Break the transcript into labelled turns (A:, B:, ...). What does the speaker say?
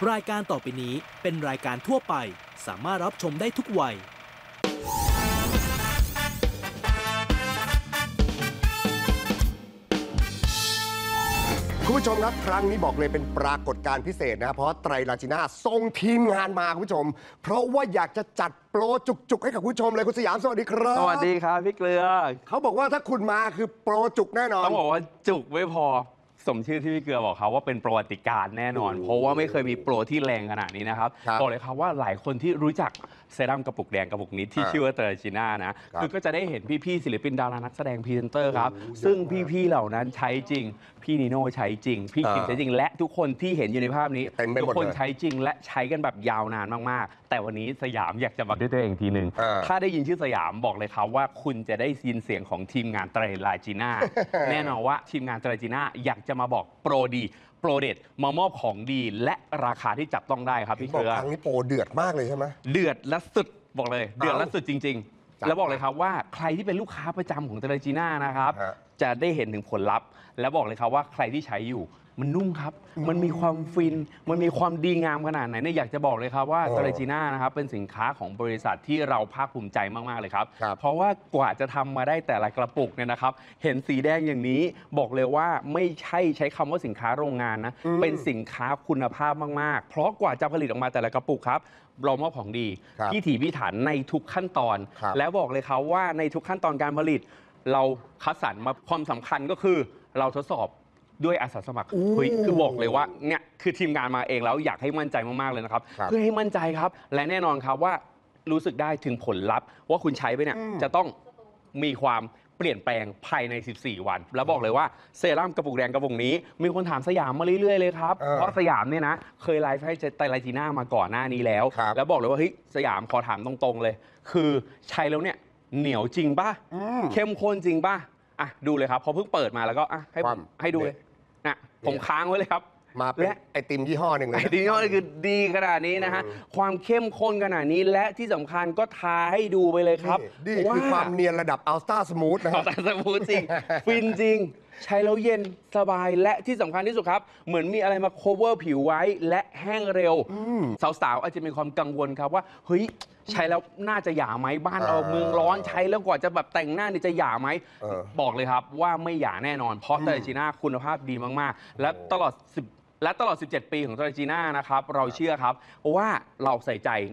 A: รายการต่อไปนี้เป็นรายการทั่วไปสามารถรับชมได้ทุกวัย
B: คุณผู้ชมครับครั้งนี้บอกเลยเป็นปรากฏการณ์พิเศษนะครับเพราะไตรลาจีน่าส่งทีมงานมาคุณผู้ชมเพราะว่าอยากจะจัดโปรจุกๆให้กับคุณผู้ชมเลยคุณสยามสวัสดีครับ
C: สวัสดีครับพี่เกลือ
B: เขาบอกว่าถ้าคุณมาคือโปรจุกแน่นอน
C: ต้องบอกว่าจุกไม่พอสมชื่อที่พี่เกลือบอกครับว่าเป็นประวัติการณ์แน่นอนเพราะว่าไม่เคยมีโปรที่แรงขนาดนี้นะครับบอกเลยครับว่าหลายคนที่รู้จักเซรั่มกระปุกแดงกระปุกนี้ที่ชื่อว่าเตอร์จีน่านะคือก็จะได้เห็นพี่ๆศิลปินดารานักแสดงพรีเซนเตอร์ครับซึ่งพี่ๆเหล่านั้นใช้จริงพี่นิโน่ใช้จริงพี่คิมใช้จริงและทุกคนที่เห็นอยู่ในภาพนี้ทุกคนใช้จริงและใช้กันแบบยาวนานมากๆแต่วันนี้สยามอยากจะบอกด้วยตัวเองทีนึงถ้าได้ยินชื่อสยามบอกเลยครับว่าคุณจะได้ยินเสียงของทีมงานไตรลาจีน่าแน่นอนว่าทีมงานไตรลาจีน่าอยากจะมาบอกโปรดีโปรเด็ดมามอบของดีและราคาที่จับต้องได้ครับพี่เกลือ
B: ครั้งนี้โปรเดือดมากเลยใช่ไหม
C: เดือดและสุดบอกเลยเดือดและสุดจริงๆแล้วบอกเลยครับว่าใครที่เป็นลูกค้าประจำของไตรลาจีน่านะครับจะได้เห็นถึงผลลัพธ์และบอกเลยครับว่าใครที่ใช้อยู่มันนุ่มครับมันมีความฟินมันมีความดีงามขนาดไหนเนี่ยอยากจะบอกเลยครับว่าไตรลาจีน่านะครับเป็นสินค้าของบริษัทที่เราภาคภูมิใจมากๆเลยครับเพราะว่ากว่าจะทำมาได้แต่ละกระปุกเนี่ยนะครับเห็นสีแดงอย่างนี้บอกเลยว่าไม่ใช่ใช้คำว่าสินค้าโรงงานนะเป็นสินค้าคุณภาพมากๆเพราะกว่าจะผลิตออกมาแต่ละกระปุกครับเรามอบของดีพิถีพิถันในทุกขั้นตอนแล้วบอกเลยครับว่าในทุกขั้นตอนการผลิตเราคัดสรรมาความสำคัญก็คือเราทดสอบด้วยอาสาสมัครคือบอกเลยว่าเนี่ยคือทีมงานมาเองแล้วอยากให้มั่นใจมากๆเลยนะครับเพื่อให้มั่นใจครับและแน่นอนครับว่ารู้สึกได้ถึงผลลัพธ์ว่าคุณใช้ไปเนี่ยจะต้องมีความเปลี่ยนแปลงภายใน14วันแล้วบอกเลยว่าเซรั่มกระปุกแดงกระปุกนี้มีคนถามสยามมาเรื่อยๆเลยครับเพราะสยามเนี่ยนะเคยไลฟ์ให้ไตรลาจีน่ามาก่อนหน้านี้แล้วบอกเลยว่าเฮ้ยสยามขอถามตรงๆเลยคือใช้แล้วเนี่ยเหนียวจริงป่ะเข้มข้นจริงป่ะอ่ะดูเลยครับพอเพิ่งเปิดมาแล้วก็อ่ะให้ดูเลยนะผมค้างไว้เลยครับ
B: มาเป็นไอติมยี่ห้อหนึ่งเลย
C: ไอติมยี่ห้อนี้คือดีขนาดนี้นะฮะความเข้มข้นขนาดนี้และที่สำคัญก็ทาให้ดูไปเลยครับ
B: ดีคือความเนียนระดับอัลตร้าสมูทนะครับ
C: อัลตร้าสมูทจริงฟินจริงใช้แล้วเย็นสบายและที่สำคัญที่สุดครับเหมือนมีอะไรมา cover ผิวไว้และแห้งเร็วสาวๆอาจจะมีความกังวลครับว่าเฮ้ยใช้แล้วน่าจะหย่าไหมบ้านเราเมืองร้อนใช้แล้วกว่าจะแบบแต่งหน้านี่จะหย่าไหมบอกเลยครับว่าไม่หย่าแน่นอนเพราะไตรลาจีน่าคุณภาพดีมากๆและตลอด17 ปีของไตรลาจีน่านะครับเราเชื่อครับว่าเราใส่ใจ